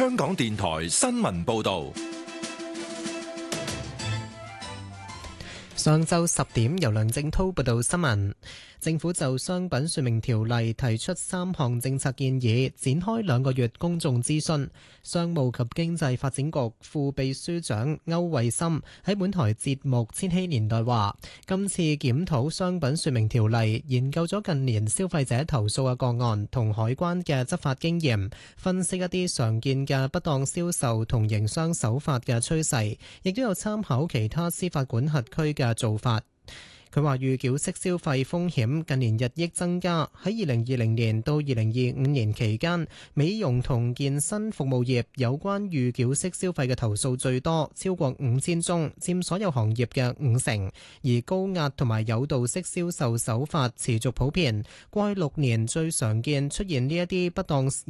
香港電台新聞報道。 上晝10點，由梁正滔報道新聞。政府就商品說明條例提出3項政策建議，展開2個月公眾諮詢。商務及經濟發展局副秘書長歐惠森喺本台節目《千禧年代》話，今次檢討商品說明條例，研究咗近年消費者投訴嘅個案同海關嘅執法經驗，分析一啲常見嘅不當銷售同營商手法嘅趨勢，亦都有參考其他司法管轄區嘅做法。佢話預繳式消費風險近年日益增加，喺2020年到2025年期間，美容同健身服務業有關預繳式消費嘅投訴最多，超過5000宗，佔所有行業嘅50%。而高壓同埋誘導式銷售手法持續普遍，過去6年最常見出現呢一啲不當